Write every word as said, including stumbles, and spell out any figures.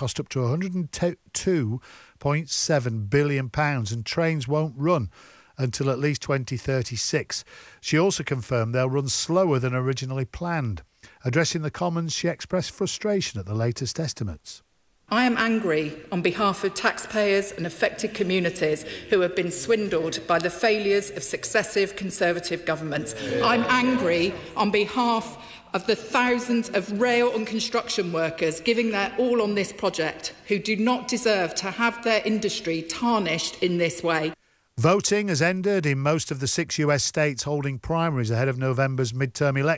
cost up to one hundred two point seven billion pounds, and trains won't run until at least twenty thirty-six. She also confirmed they'll run slower than originally planned. Addressing the Commons, she expressed frustration at the latest estimates. I am angry on behalf of taxpayers and affected communities who have been swindled by the failures of successive Conservative governments. I'm angry on behalf of the thousands of rail and construction workers giving their all on this project, who do not deserve to have their industry tarnished in this way. Voting has ended in most of the six U S states holding primaries ahead of November's midterm elections.